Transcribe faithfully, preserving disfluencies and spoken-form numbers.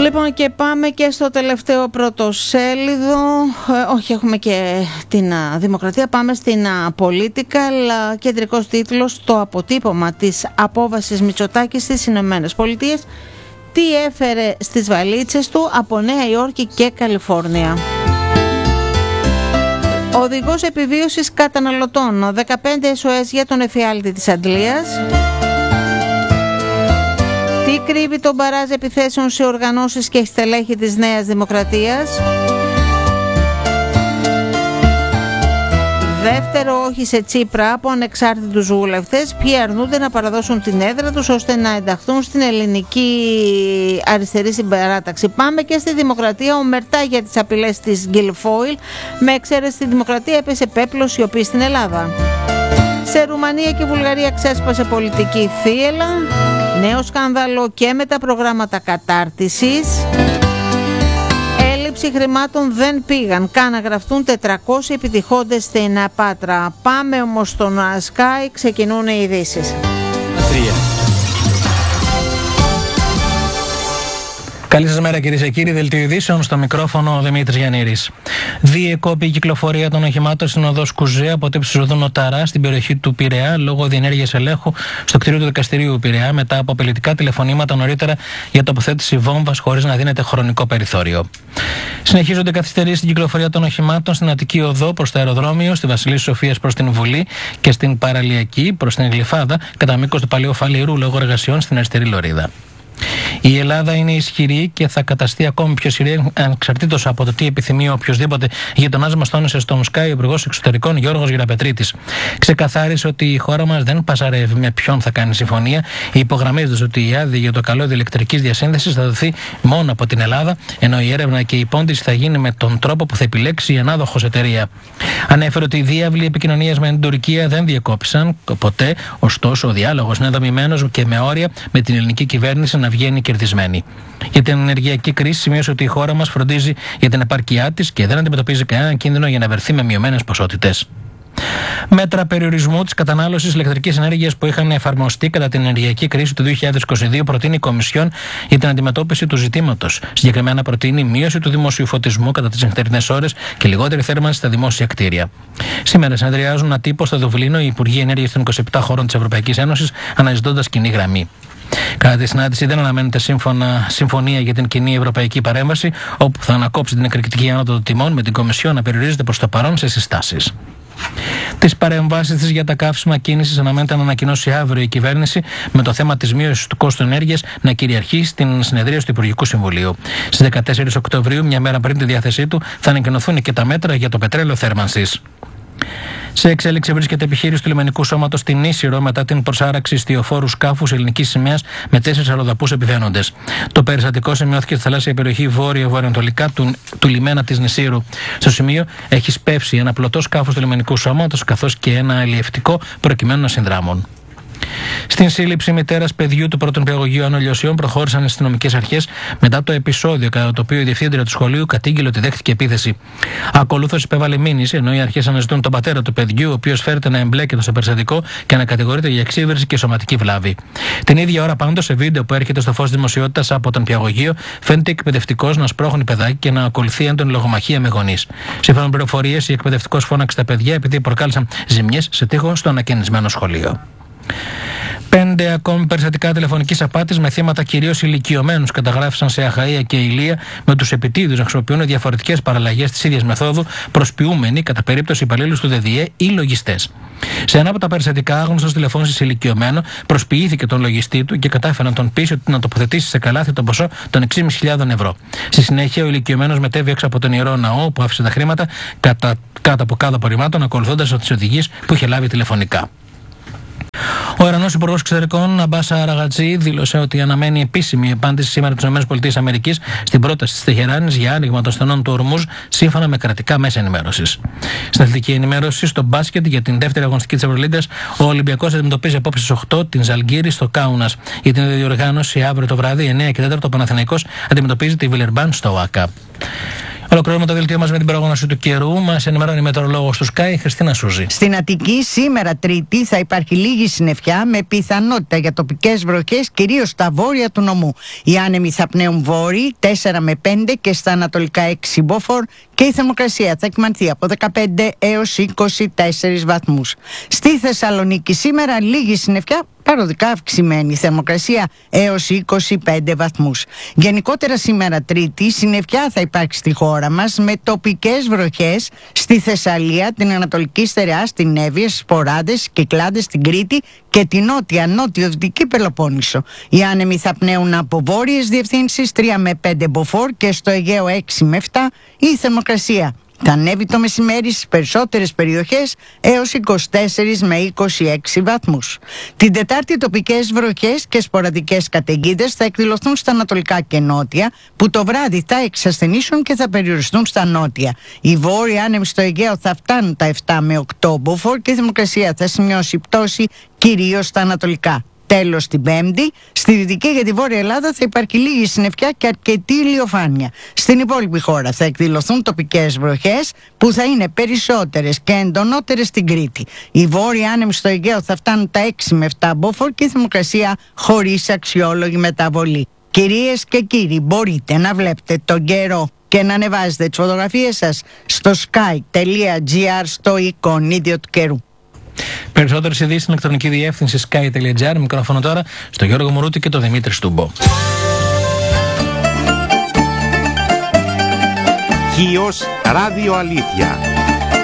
Λοιπόν, και πάμε και στο τελευταίο πρωτοσέλιδο. Ε, όχι, έχουμε και την α, Δημοκρατία. Πάμε στην α, Political. Κεντρικός τίτλος: το αποτύπωμα της απόβασης Μητσοτάκη στις Ηνωμένες Πολιτείες. Τι έφερε στις βαλίτσες του από Νέα Υόρκη και Καλιφόρνια. Οδηγός επιβίωσης καταναλωτών. δεκαπέντε ες ο ες για τον εφιάλτη της Αντλίας. Τι κρύβει τον μπαράζ επιθέσεων σε οργανώσεις και στελέχη της Νέας Δημοκρατίας. Δεύτερο όχι σε Τσίπρα από ανεξάρτητους βουλευτές. Ποιοι αρνούνται να παραδώσουν την έδρα τους ώστε να ενταχθούν στην ελληνική αριστερή συμπαράταξη. Πάμε και στη Δημοκρατία. Ομερτά για τις απειλές της Γκιλφόιλ. Με εξαίρεση στη Δημοκρατία έπεσε πέπλος σιωπή στην Ελλάδα. Σε Ρουμανία και Βουλγαρία ξέσπασε πολιτική θύελλα. Νέο σκάνδαλο και με τα προγράμματα κατάρτισης. Έλλειψη χρημάτων δεν πήγαν καν να γραφτούν τετρακόσιοι επιτυχώντες στην Πάτρα. Πάμε όμως στον Sky, ξεκινούν οι ειδήσεις. Καλή σας μέρα, κυρίες και κύριοι. Δελτίο ειδήσεων, στο μικρόφωνο ο Δημήτρης Γιαννήρης. Διεκόπη η κυκλοφορία των οχημάτων στην οδό Σκουζέ από τύψη οδού Νοταρά στην περιοχή του Πειραιά λόγω διενέργειας ελέγχου στο κτίριο του δικαστηρίου Πειραιά μετά από απειλητικά τηλεφωνήματα νωρίτερα για τοποθέτηση βόμβας χωρίς να δίνεται χρονικό περιθώριο. Συνεχίζονται καθυστερήσεις στην κυκλοφορία των οχημάτων στην Αττική Οδό προς το αεροδρόμιο, στη Βασιλής Σοφίας προς την Βουλή και στην Παραλιακή προς την Γλυφάδα κατά μήκος του Παλαιού Φαλιρού λόγω εργασιών στην αριστερή λωρίδα. Η Ελλάδα είναι ισχυρή και θα καταστεί ακόμη πιο ισχυρή ανεξαρτήτως από το τι επιθυμεί οποιοδήποτε γειτονάς μας, τόνισε στον Sky ο Υπουργός Εξωτερικών Γιώργος Γεραπετρίτης. Ξεκαθάρισε ότι η χώρα μας δεν πασαρεύει με ποιον θα κάνει συμφωνία, υπογραμμίζοντας ότι η άδεια για το καλώδιο ηλεκτρικής διασύνδεσης θα δοθεί μόνο από την Ελλάδα, ενώ η έρευνα και η πόντιση θα γίνει με τον τρόπο που θα επιλέξει η ανάδοχος εταιρεία. Ανέφερε ότι οι διάβλοι επικοινωνίας με την Τουρκία δεν διακόπησαν ποτέ, ωστόσο ο διάλογος είναι δομημένος και με όρια με την ελληνική κυβέρνηση να βγαίνει κερδισμένη. Για την ενεργειακή κρίση σημείωσε ότι η χώρα μας φροντίζει για την επάρκειά της και δεν αντιμετωπίζει κανέναν κίνδυνο για να βρεθεί με μειωμένες ποσότητες. Μέτρα περιορισμού της κατανάλωσης ηλεκτρικής ενέργειας που είχαν εφαρμοστεί κατά την ενεργειακή κρίση του δύο χιλιάδες είκοσι δύο προτείνει η Κομισιόν για την αντιμετώπιση του ζητήματος. Συγκεκριμένα προτείνει μείωση του δημοσίου φωτισμού κατά τις νυχτερινές ώρες και λιγότερη θέρμανση στα δημόσια κτίρια. Σήμερα συνεδριάζουν ατύπως στο Δουβλίνο οι Υπουργοί Ενέργειας των είκοσι επτά χωρών της Ευρωπαϊκής Ένωσης, αναζητώντας κοινή γραμμή. Κατά τη συνάντηση δεν αναμένεται σύμφωνα, συμφωνία για την κοινή ευρωπαϊκή παρέμβαση, όπου θα ανακόψει την εκρηκτική άνοδο των τιμών με την Κομισιόν να περιορίζεται προς το παρόν σε συστάσεις. Τις παρεμβάσεις της για τα καύσιμα κίνησης αναμένεται να ανακοινώσει αύριο η κυβέρνηση, με το θέμα της μείωσης του κόστου ενέργειας να κυριαρχεί στην συνεδρίαση του Υπουργικού Συμβουλίου. Στις δεκατέσσερις Οκτωβρίου, μια μέρα πριν τη διάθεσή του, θα ανακοινωθούν και τα μέτρα για το πετρέλαιο θέρμανσης. Σε εξέλιξη βρίσκεται επιχείρηση του λιμενικού σώματος στην Ίσυρο μετά την προσάραξη ιστιοφόρου σκάφους ελληνικής σημαίας με τέσσερις αλλοδαπούς επιβαίνοντες. Το περιστατικό σημειώθηκε στη θαλάσσια περιοχή βόρειο-βορειοανατολικά του, του λιμένα της Νησύρου. Στο σημείο έχει σπεύσει ένα πλωτό σκάφος του λιμενικού σώματος καθώς και ένα αλλιευτικό προκειμένου να συνδράμουν. Στην σύλληψη μητέρας παιδιού του πρώτου νηπιαγωγείου Άνω Λιωσιών προχώρησαν οι αστυνομικές αρχές μετά το επεισόδιο κατά το οποίο η διευθύντρια του σχολείου κατήγγειλε ότι δέχτηκε επίθεση. Ακολούθως υπέβαλε μήνυση, ενώ οι αρχές αναζητούν τον πατέρα του παιδιού, ο οποίος φέρεται να εμπλέκεται στο περιστατικό και να κατηγορείται για εξύβριση και σωματική βλάβη. Την ίδια ώρα, πάντως, σε βίντεο που έρχεται στο φως δημοσιότητας από τον νηπιαγωγείο, φαίνεται εκπαιδευτικός να σπρώχνει παιδάκι και να ακολουθεί έντονη λογομαχία με γονείς. Σύμφωνα με πληροφορίες, η εκπαιδευτικός φώναξε τα παιδιά επειδή προκάλεσαν ζημιές σε τοίχο στο ανακαινισμένο σχολείο. Πέντε ακόμη περιστατικά τηλεφωνικής απάτης με θύματα κυρίως ηλικιωμένους καταγράφησαν σε Αχαΐα και Ηλία, με τους επιτίδιους να χρησιμοποιούν διαφορετικές παραλλαγές της ίδιας μεθόδου, προσποιούμενοι κατά περίπτωση υπαλλήλους του ΔΔΕ ή λογιστές. Σε ένα από τα περιστατικά, άγνωστος τηλεφώνησε σε ηλικιωμένο, προσποιήθηκε τον λογιστή του και κατάφερε να τον πείσει ότι να τοποθετήσει σε καλάθι το ποσό των έξι χιλιάδες πεντακόσια ευρώ. Στη συνέχεια, ο ηλικιωμένος μετέβη έξω από τον ιερό ναό, που άφησε τα χρήματα κατά, κάτω από κάτω απορριμμάτων, ακολουθώντας τις οδηγίες που είχε λάβει τηλεφωνικά. Ο Ιρανός Υπουργός Εξωτερικών Αμπάς Αραγατζή δήλωσε ότι αναμένει επίσημη απάντηση σήμερα από τις ΗΠΑ στην πρόταση της Τεχεράνης για άνοιγμα των στενών του Ορμούζ, σύμφωνα με κρατικά μέσα ενημέρωσης. Στην αθλητική ενημέρωση, στο μπάσκετ για την δεύτερη αγωνιστική της Ευρωλίγκας, ο Ολυμπιακός αντιμετωπίζει απόψε στις οκτώ την Ζαλγκύρη στο Κάουνας. Για την διοργάνωση αύριο το βράδυ, εννιά και τέσσερα, ο Παναθηναϊκός αντιμετωπίζει τη Βιλερμπάν στο ΟΑΚΑ. Ο Ολοκληρώνουμε το δελτίο μας με την πρόγνωση του καιρού. Μας ενημερώνει η μετεωρολόγος του Sky, Χριστίνα Σούζη. Στην Αττική σήμερα Τρίτη θα υπάρχει λίγη συννεφιά με πιθανότητα για τοπικές βροχές, κυρίως στα βόρεια του νομού. Οι άνεμοι θα πνέουν βόρειοι τέσσερα με πέντε και στα ανατολικά έξι μποφόρ και η θερμοκρασία θα εκμανθεί από δεκαπέντε έως είκοσι τέσσερις βαθμούς. Στη Θεσσαλονίκη σήμερα λίγη συννεφιά, παροδικά αυξημένη θερμοκρασία έως είκοσι πέντε βαθμούς. Γενικότερα σήμερα Τρίτη συννεφιά θα υπάρξει στη χώρα μας με τοπικές βροχές στη Θεσσαλία, την Ανατολική Στερεά, στην Εύβοια, στις Ποράδες, Κυκλάδες, στην Κρήτη και την νότια νότιο-δυτική Πελοπόννησο. Οι άνεμοι θα πνέουν από βόρειες διευθύνσεις τρία με πέντε μποφόρ και στο Αιγαίο έξι με επτά. Η θερμοκρασία θα ανέβει το μεσημέρι στις περισσότερες περιοχές έως είκοσι τέσσερα με είκοσι έξι βαθμούς. Την Τετάρτη τοπικές βροχές και σποραδικές καταιγίδες θα εκδηλωθούν στα ανατολικά και νότια, που το βράδυ θα εξασθενήσουν και θα περιοριστούν στα νότια. Οι βόρειοι άνεμοι στο Αιγαίο θα φτάνουν τα επτά με οκτώ μποφόρ και η θερμοκρασία θα σημειώσει πτώση κυρίως στα ανατολικά. Τέλος, την Πέμπτη, στη Δυτική και τη Βόρεια Ελλάδα θα υπάρχει λίγη συννεφιά και αρκετή ηλιοφάνεια. Στην υπόλοιπη χώρα θα εκδηλωθούν τοπικές βροχές που θα είναι περισσότερες και εντονότερες στην Κρήτη. Οι βόρειοι άνεμοι στο Αιγαίο θα φτάνουν τα έξι με επτά μποφόρ και η θερμοκρασία χωρίς αξιόλογη μεταβολή. Κυρίες και κύριοι, μπορείτε να βλέπετε τον καιρό και να ανεβάζετε τις φωτογραφίες σας στο sky.gr στο εικονίδιο του καιρού. Περισσότερες ειδήσεις στην ηλεκτρονική διεύθυνση sky.gr. Μικρόφωνο τώρα στο Γιώργο Μουρούτη και το Δημήτρη Στούμπο. Χίος Ράδιο Αλήθεια.